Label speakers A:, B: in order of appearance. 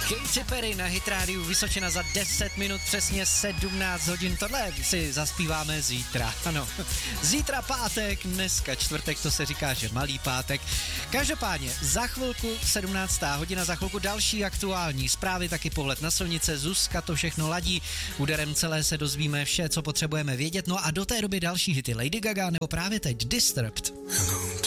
A: Katy Perry na Hit Radio Vysočina za 10 minut, přesně 17 hodin. Tohle si zaspíváme zítra. Ano, zítra pátek, dneska čtvrtek, to se říká, že malý pátek. Každopádně za chvilku 17. hodina, za chvilku další aktuální zprávy, taky pohled na silnice. Zuzka to všechno ladí. Úderem celé se dozvíme vše, co potřebujeme vědět. No a do té doby další hity Lady Gaga nebo právě teď Disturbed.